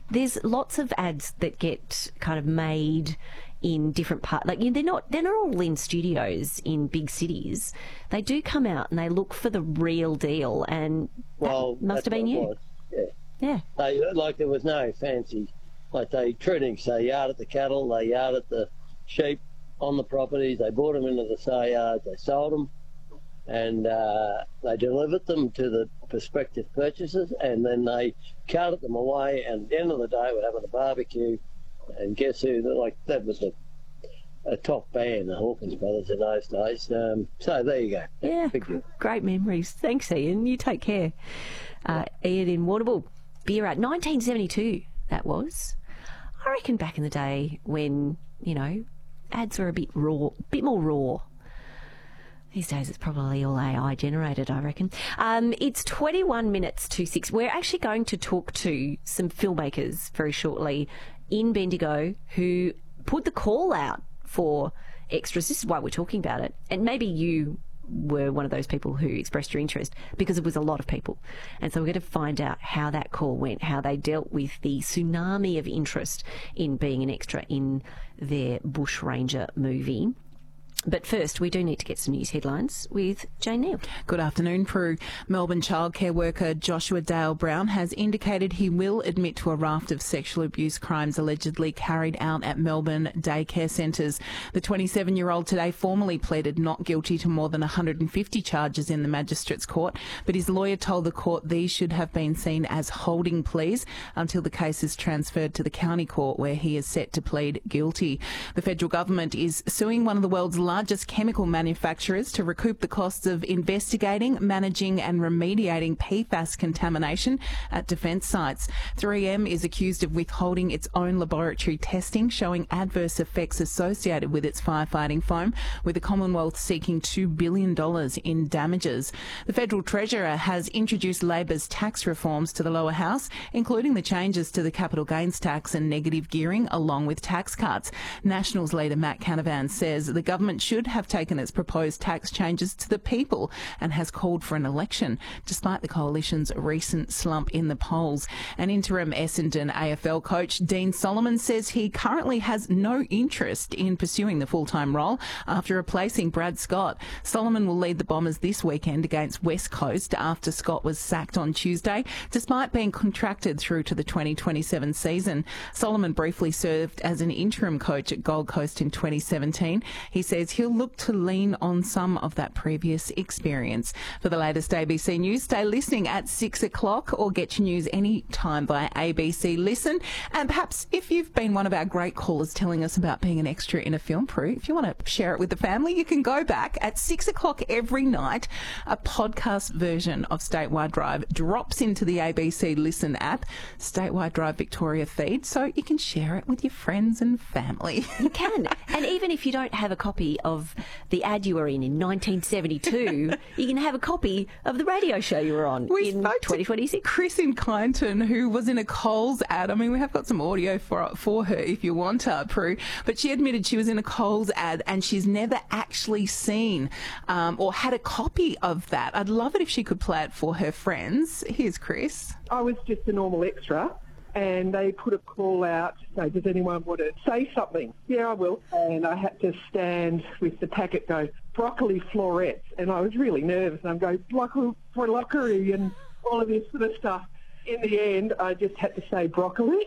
there's lots of ads that get kind of made in different parts. Like, they're not all in studios in big cities. They do come out and they look for the real deal, and that must have been you. Yeah. There was no fancy, they treated say yard at the cattle, they yard at the sheep on the properties, they brought them into the sale yards, they sold them, and they delivered them to the prospective purchasers, and then they carted them away, and at the end of the day we're having a barbecue, and guess who, that was a top band, the Hawkins Brothers in those days. So there you go. Yeah, great memories. Thanks, Ian. You take care. Ian in Warrnambool. Beer Art, 1972 that was. I reckon back in the day when, ads were a bit more raw. These days it's probably all AI generated, I reckon. It's 21 minutes to 6. We're actually going to talk to some filmmakers very shortly in Bendigo who put the call out for extras. This is why we're talking about it. And maybe you were one of those people who expressed your interest, because it was a lot of people. And so we're going to find out how that call went, how they dealt with the tsunami of interest in being an extra in their Bush Ranger movie. But first, we do need to get some news headlines with Jane Neal. Good afternoon, Prue. Melbourne childcare worker Joshua Dale Brown has indicated he will admit to a raft of sexual abuse crimes allegedly carried out at Melbourne daycare centres. The 27-year-old today formally pleaded not guilty to more than 150 charges in the Magistrates Court, but his lawyer told the court these should have been seen as holding pleas until the case is transferred to the county court, where he is set to plead guilty. The federal government is suing one of the world's largest chemical manufacturers to recoup the costs of investigating, managing and remediating PFAS contamination at defence sites. 3M is accused of withholding its own laboratory testing showing adverse effects associated with its firefighting foam, with the Commonwealth seeking $2 billion in damages. The Federal Treasurer has introduced Labor's tax reforms to the lower house, including the changes to the capital gains tax and negative gearing, along with tax cuts. Nationals leader Matt Canavan says the government should have taken its proposed tax changes to the people and has called for an election, despite the coalition's recent slump in the polls. An interim Essendon AFL coach, Dean Solomon, says he currently has no interest in pursuing the full-time role after replacing Brad Scott. Solomon will lead the Bombers this weekend against West Coast after Scott was sacked on Tuesday, despite being contracted through to the 2027 season. Solomon briefly served as an interim coach at Gold Coast in 2017. He says he'll look to lean on some of that previous experience. For the latest ABC News, stay listening at 6 o'clock or get your news any time via ABC Listen. And perhaps if you've been one of our great callers telling us about being an extra in a film, Prue, if you want to share it with the family, you can go back at 6 o'clock every night. A podcast version of Statewide Drive drops into the ABC Listen app, Statewide Drive Victoria feed, so you can share it with your friends and family. You can. And even if you don't have a copy of the ad you were in 1972, you can have a copy of the radio show you were on in 2026. Chris in Kyneton, who was in a Coles ad. I mean, we have got some audio for her if you want her, Prue. But she admitted she was in a Coles ad and she's never actually seen or had a copy of that. I'd love it if she could play it for her friends. Here's Chris. I was just a normal extra, and they put a call out to say, does anyone want to say something? Yeah, I will. And I had to stand with the packet go, broccoli florets. And I was really nervous. And I'm going, broccoli and all of this sort of stuff. In the end, I just had to say broccoli.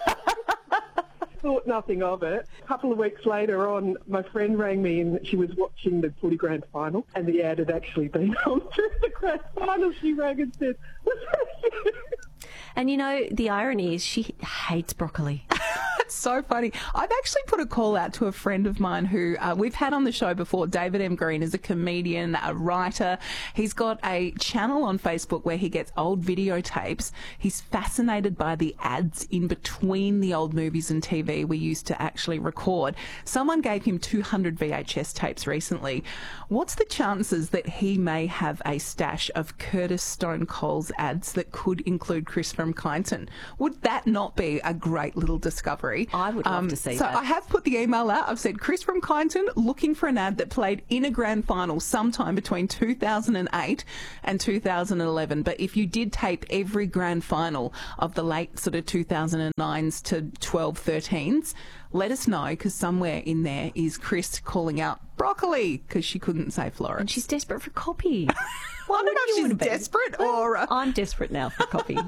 Thought nothing of it. A couple of weeks later on, my friend rang me and she was watching the footy grand final, and the ad had actually been on through the grand final. She rang and said, "Was that you?" And you know, the irony is she hates broccoli. It's so funny. I've actually put a call out to a friend of mine who we've had on the show before. David M. Green is a comedian, a writer. He's got a channel on Facebook where he gets old videotapes. He's fascinated by the ads in between the old movies and TV we used to actually record. Someone gave him 200 VHS tapes recently. What's the chances that he may have a stash of Curtis Stone Coles ads that could include Chris from Kyneton? Would that not be a great little discovery? story. I would love to see so that. I have put the email out. I've said, Chris from Kyneton looking for an ad that played in a grand final sometime between 2008 and 2011. But if you did tape every grand final of the late sort of 2009s to 12, 13s, let us know, because somewhere in there is Chris calling out broccoli because she couldn't say florets. And she's desperate for copy. Well, I don't know if she's desperate or... I'm desperate now for copy.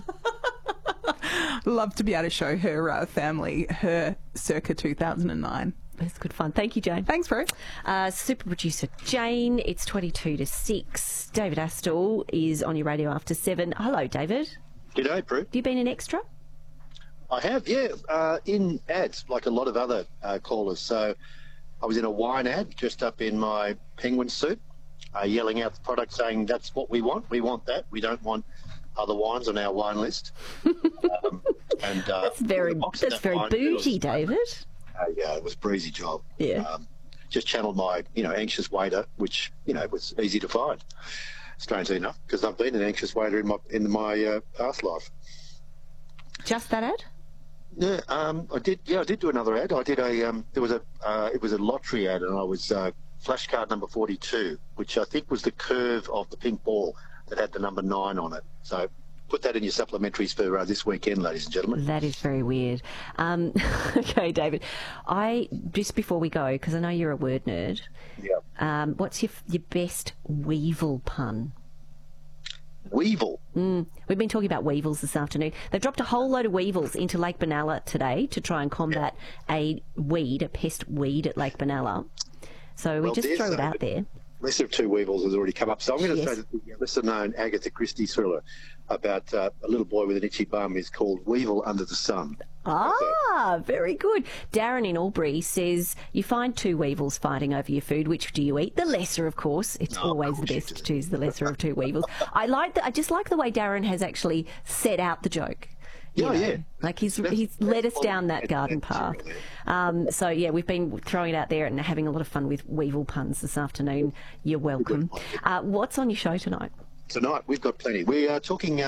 Love to be able to show her family her circa 2009. That's good fun. Thank you, Jane. Thanks, Prue. Super producer Jane, it's 22 to 6. David Astle is on your radio after 7. Hello, David. G'day, Prue. Have you been an extra? I have, yeah, in ads, like a lot of other callers. So I was in a wine ad, dressed up in my penguin suit, yelling out the product saying, that's what we want. We want that. We don't want other wines on our wine list. That's very bougie, David. Yeah, it was a breezy job. Yeah. Just channeled my, anxious waiter, which, was easy to find, strangely enough, because I've been an anxious waiter in my past life. Just that ad? Yeah, I did do another ad. I did it was a lottery ad, and I was flashcard number 42, which I think was the curve of the pink ball that had the number 9 on it. So put that in your supplementaries for this weekend, ladies and gentlemen. That is very weird. Okay, David, just before we go, because I know you're a word nerd. Yeah. What's your best weevil pun? Weevil. We've been talking about weevils this afternoon. They've dropped a whole load of weevils into Lake Benalla today to try and combat a pest weed at Lake Benalla. So we just throw it out there. Lesser of two weevils has already come up. So I'm going to Yes. say that the lesser-known Agatha Christie thriller about a little boy with an itchy bum is called Weevil Under the Sun. Ah, very good. Darren in Albury says, you find two weevils fighting over your food. Which do you eat? The lesser, of course. It's always the best to choose the lesser of two weevils. I just like the way Darren has actually set out the joke. Yeah. Like he's led us down that garden path. So, yeah, we've been throwing it out there and having a lot of fun with weevil puns this afternoon. You're welcome. What's on your show tonight? Tonight we've got plenty. We are talking.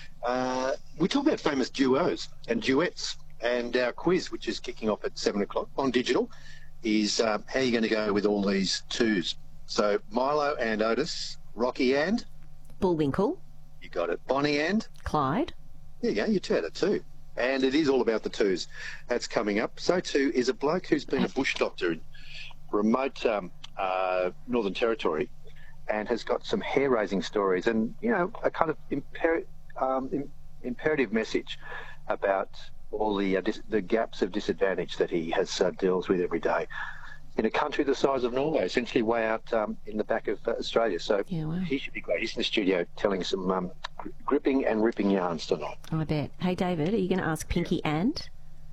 We talk about famous duos and duets, and our quiz, which is kicking off at 7 o'clock on digital, is how are you going to go with all these twos? So Milo and Otis, Rocky and Bullwinkle. you got it, Bonnie and Clyde. there you go. You two had it too. And it is all about the twos. That's coming up. So too is a bloke who's been a bush doctor in remote Northern Territory, and has got some hair-raising stories and, a kind of imperative message about all the gaps of disadvantage that he has deals with every day in a country the size of Norway, essentially way out in the back of Australia. So Yeah, wow. he should be great. He's in the studio telling some gripping and ripping yarns tonight. I bet. Hey, David, are you going to ask Pinky and?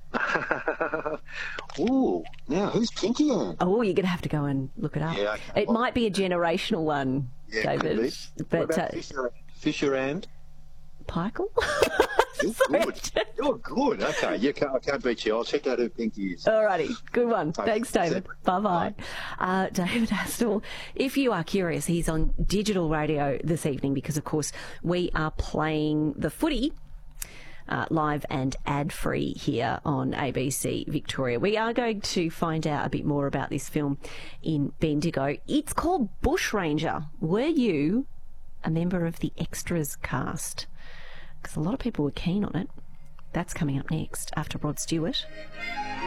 Ooh, now who's Pinky Ann? Oh, you're going to have to go and look it up. Yeah, okay. It might be a generational one, Yeah, could David. be. But What about Fisher and? Peichel? You're good. You're good. Okay, I can't beat you. I'll check out who Pinky is. Alrighty, good one. Thanks, David. Separate. Bye-bye. David Astle, if you are curious, he's on digital radio this evening because, of course, we are playing the footy live and ad-free here on ABC Victoria. We are going to find out a bit more about this film in Bendigo. It's called Bushranger. Were you a member of the extras cast? Because a lot of people were keen on it. That's coming up next after Rod Stewart.